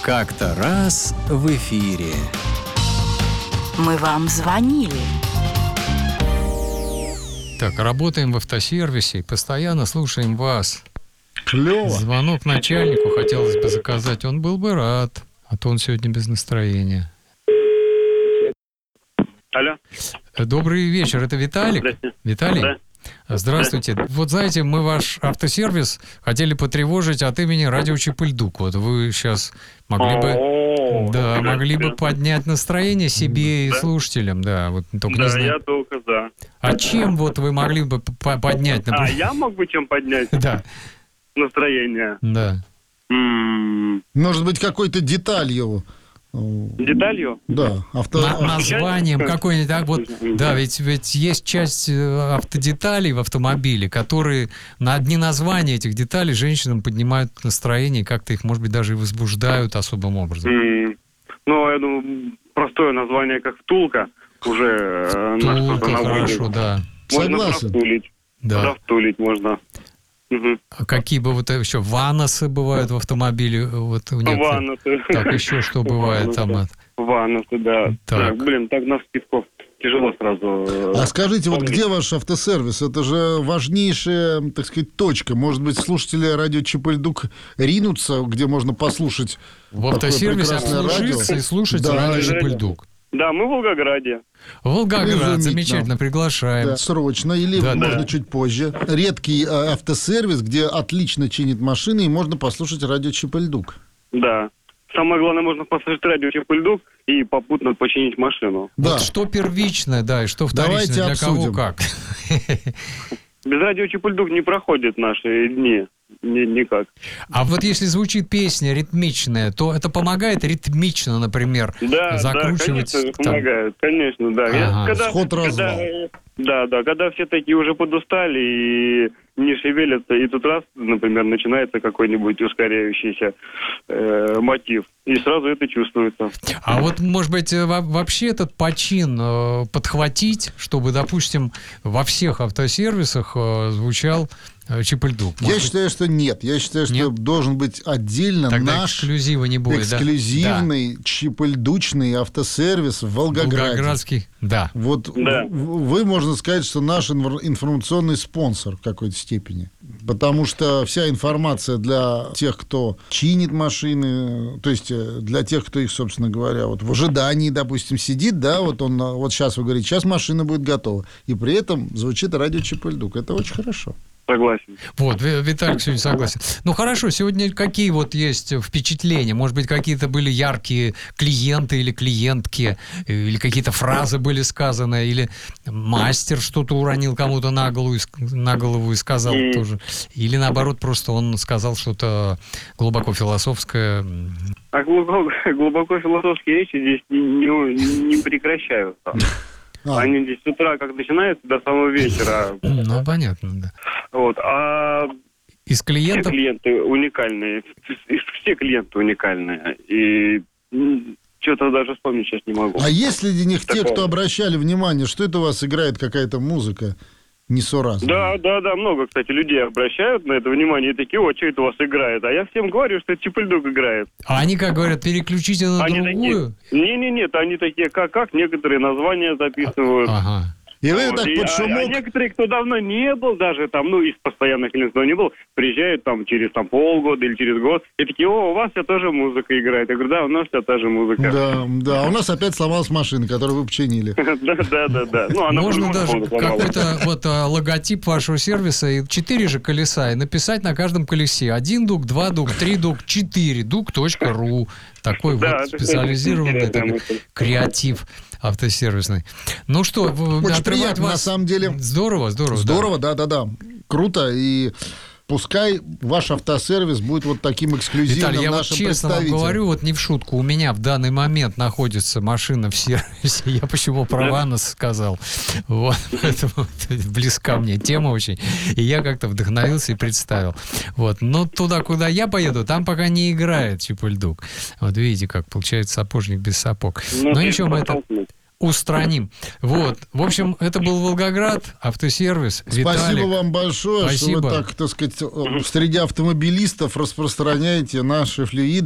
Как-то раз в эфире. Мы вам звонили. Так, работаем в автосервисе, постоянно слушаем вас. Клево. Звонок начальнику хотелось бы заказать, он был бы рад, а то он сегодня без настроения. Алло. Добрый вечер, это Виталик? Здравствуйте. Виталий? Да. Здравствуйте. Вот знаете, мы ваш автосервис хотели потревожить от имени Радио Чип-и-Льдук. Вот вы сейчас могли бы поднять настроение себе и слушателям, да. Вот, только не знаю. Я только за. А чем вот вы могли бы поднять? А я мог бы чем поднять Да, настроение? да. Может быть, какой-то деталью. Деталью? Да. Названием какой-нибудь, да, вот, да, ведь есть часть автодеталей в автомобиле, которые на одни названия этих деталей женщинам поднимают настроение, и как-то их, может быть, даже и возбуждают особым образом. Ну, я думаю, простое название, как втулка, уже Втулка, хорошо, да. Можно Согласен. завтулить. Да. Завтулить можно. Угу. А какие бы вот еще ваносы бывают в автомобиле? Вот у некоторых. Ваносы. Так, еще что бывает там? Ваносы, да. Так. Так навскидку тяжело сразу. А скажите, вот помнить. где ваш автосервис? Это же важнейшая, так сказать, точка. Может быть, слушатели радио Чип-и-Льдук ринутся, где можно послушать В автосервисе прекрасное обслужиться радио. и слушать Да, радио радио. Чип-и-Льдук. Да, мы в Волгограде. Волгоград, Изумительно. замечательно, приглашаем. Да, срочно или Да, можно да. чуть позже. Редкий автосервис, где отлично чинит машины, и можно послушать радио Чип-и-Льдук. Да. Самое главное, можно послушать радио Чип-и-Льдук и попутно починить машину. Да. Вот что первичное, да, и что вторичное, Давайте для кого обсудим. как. Без радио Чип-и-Льдук не проходят наши дни. Никак. А вот если звучит песня ритмичная, то это помогает ритмично, например, Да, закручивать. конечно, там. помогает. Конечно, да. Ага. Сход-развал. Когда все такие уже подустали и не шевелятся, и тут раз, например, начинается какой-нибудь ускоряющийся мотив, и сразу это чувствуется. А вот, может быть, вообще этот почин подхватить, чтобы, допустим, во всех автосервисах звучал Чип-и-Льдук? Я считаю, что нет. Я считаю, что Нет? должен быть отдельно Тогда наш эксклюзива не будет, да? эксклюзивный чип-и-льдучный автосервис в Волгограде. Волгоградский, да. Вот Да. вы, можно сказать, что наш информационный спонсор в какой-то степени. Потому что вся информация для тех, кто чинит машины, то есть для тех, кто их, собственно говоря, вот в ожидании, допустим, сидит, да, вот он, вот сейчас вы говорите, сейчас машина будет готова. И при этом звучит радио Чип-и-Льдук. Это очень хорошо. Согласен. Вот, Виталик сегодня согласен. Ну, хорошо, сегодня какие вот есть впечатления? Может быть, какие-то были яркие клиенты или клиентки, или какие-то фразы были сказаны, или мастер что-то уронил кому-то на голову и сказал тоже. Или, наоборот, просто он сказал что-то глубоко философское. А глубоко философские речи здесь не прекращаются. Они здесь с утра как начинаются до самого вечера. Ну, понятно, да. Вот. А Из все клиентов... клиенты уникальные. Все клиенты уникальные. И что-то даже вспомнить сейчас не могу. А есть среди них те, Такого. кто обращали внимание, что это у вас играет какая-то музыка несуразная? Да, много, кстати, людей обращают на это внимание и такие, о, что это у вас играет? А я всем говорю, что это Чип-и-Льдук играет. А они, как говорят, переключите на Они другую. такие, нет, они такие, как некоторые названия записывают. Ага. И вы Вот, так и- под а шумок... некоторые, кто давно не был, даже там, из постоянных клиентов не был, приезжают там через полгода или через год, и такие, о, у вас вся тоже музыка играет. Я говорю, да, у нас вся та же музыка. Да, у нас опять сломалась машина, которую вы починили. Да. Ну, она Можно по-другому даже сломалась. какой-то вот логотип вашего сервиса и 4 же колеса, и написать на каждом колесе 1 дуг, 2 дуг, 3 дуг, 4 дуг.ру. Такой Да, вот это специализированный интересная такой мысль. креатив автосервисный. Ну что, Очень отрывать приятно, вас... на самом деле. Здорово. Здорово, да. Круто. И пускай ваш автосервис будет вот таким эксклюзивным Виталий, я вот нашим честно вам представителем. говорю, вот не в шутку, у меня в данный момент находится машина в сервисе, я почему про ванос сказал, вот, поэтому близка мне тема очень, и я как-то вдохновился и представил, вот, но туда, куда я поеду, там пока не играет Чип-и-Льдук, вот видите, как получается сапожник без сапог, но ничего, мы это устраним. Вот. В общем, это был Волгоград, автосервис. Спасибо Виталик. вам большое, Спасибо. что вы так, так сказать, среди автомобилистов распространяете наши флюиды.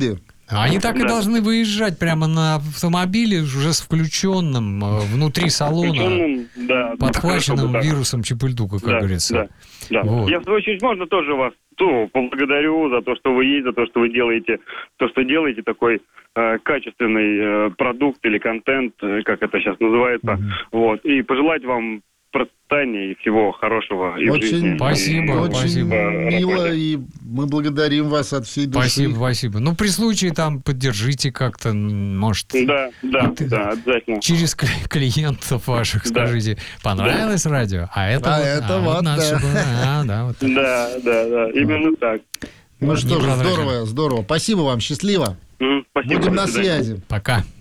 Они так и Да. должны выезжать прямо на автомобиле уже с включенным внутри салона, Включенным, да, подхваченным хорошо бы так. вирусом Чепульдука, как Да, говорится. да, да. Вот. Я, в свою очередь, можно тоже вас поблагодарю за то, что вы есть, за то, что вы делаете, такой качественный продукт или контент, как это сейчас называется. Вот. И пожелать вам процветания и всего хорошего и в Очень, жизни. Спасибо, очень спасибо. мило, и мы благодарим вас от всей души. Спасибо, спасибо. Ну, при случае там поддержите как-то, может, Да, обязательно. через клиентов ваших Да. скажите, понравилось радио? А это вот наше было. Да, вот так. Да, именно так. Ну что же, Непрозрачно. здорово. Спасибо вам, счастливо. Спасибо. Будем до на свидания. связи. Пока.